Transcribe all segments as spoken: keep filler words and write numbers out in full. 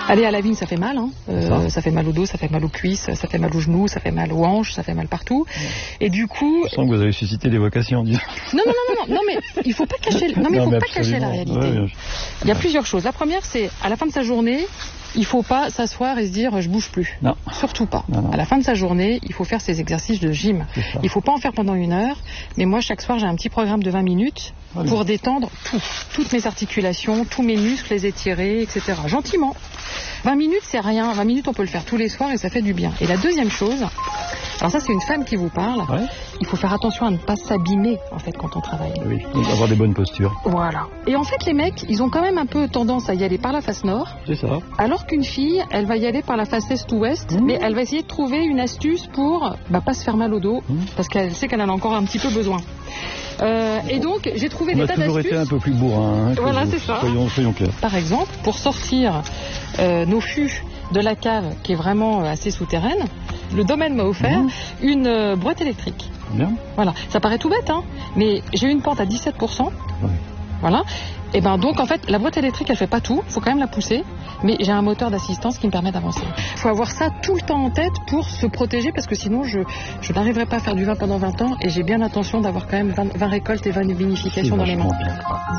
Aller à la vigne, ça fait mal. Hein. Euh, ça. ça fait mal au dos, ça fait mal aux cuisses, ça fait mal aux genoux, ça fait mal aux hanches, ça fait mal partout. Ouais. Et du coup... Je sens que vous avez suscité des vocations en disant... Non, non, non, non, non, mais il ne faut pas cacher, non, mais il faut pas cacher la réalité. Ouais, je... Il y a plusieurs choses. La première, c'est à la fin de sa journée, il ne faut pas s'asseoir et se dire je bouge plus. Non. Surtout pas. Non, non. À la fin de sa journée, il faut faire ses exercices de gym. Il ne faut pas en faire pendant une heure. Mais moi, chaque soir, j'ai un petit programme de vingt minutes oui. pour détendre tout. Toutes mes articulations, tous mes muscles, les étirer, et cetera. Gentiment. vingt minutes, c'est rien. vingt minutes, on peut le faire tous les soirs et ça fait du bien. Et la deuxième chose, alors ça, c'est une femme qui vous parle. Ouais. Il faut faire attention à ne pas s'abîmer, en fait, quand on travaille. Oui, donc avoir des bonnes postures. Voilà. Et en fait, les mecs, ils ont quand même un peu tendance à y aller par la face nord. C'est ça. Alors qu'une fille, elle va y aller par la face est ou ouest, mmh. mais elle va essayer de trouver une astuce pour bah, pas se faire mal au dos, mmh. parce qu'elle sait qu'elle en a encore un petit peu besoin. Euh, et donc, j'ai trouvé on des tas d'astuces. On a toujours été un peu plus bourrin. Hein, voilà, vous. c'est ça. Soyons, soyons clairs. Par exemple, pour sortir euh, nos fûts de la cave, qui est vraiment euh, assez souterraine, le domaine m'a offert mmh. une euh, boîte électrique. Bien. Voilà, ça paraît tout bête, hein, mais j'ai une pente à dix-sept pour cent. Ouais. Voilà. Et ben donc en fait, la boîte électrique, elle fait pas tout. Faut quand même la pousser. Mais j'ai un moteur d'assistance qui me permet d'avancer. Il faut avoir ça tout le temps en tête pour se protéger, parce que sinon je, je n'arriverai pas à faire du vin pendant vingt ans, et j'ai bien l'intention d'avoir quand même vingt, vingt récoltes et vingt vinifications dans les mains. Bien.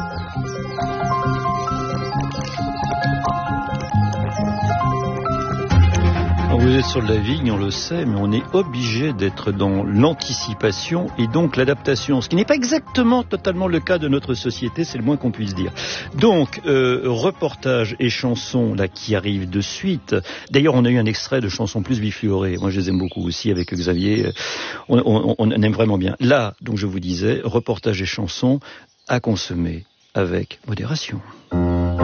Vous êtes sur de la vigne, on le sait, mais on est obligé d'être dans l'anticipation et donc l'adaptation, ce qui n'est pas exactement totalement le cas de notre société, c'est le moins qu'on puisse dire. Donc, euh, reportage et chansons là qui arrivent de suite. D'ailleurs, on a eu un extrait de chansons plus bifluorées. Moi, je les aime beaucoup aussi avec Xavier. On, on, on aime vraiment bien. Là, donc je vous disais, reportage et chansons à consommer avec modération.